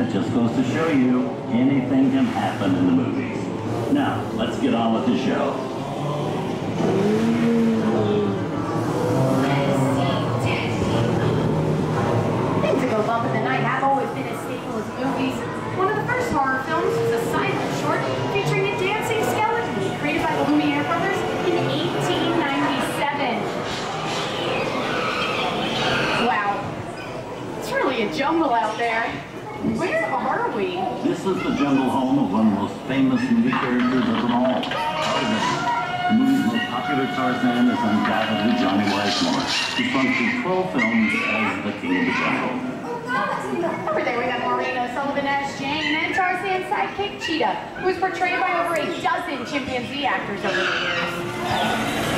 That just goes to show you anything can happen in the movies. Now, let's get on with the show. Things that go bump in the night have always been a staple of movies. One of the first horror films was a silent short featuring a dancing skeleton created by the Lumiere brothers in 1897. Wow, it's really a jungle out there. Where are we? This is the jungle home of one of the most famous movie characters of them all, Tarzan. The movie's most popular Tarzan is undoubtedly Johnny Weissmuller, who spun through 12 films as the King of the Jungle. Over there we got Maureen O'Sullivan as Jane and Tarzan's sidekick Cheetah, who was portrayed by over a dozen chimpanzee actors over the years.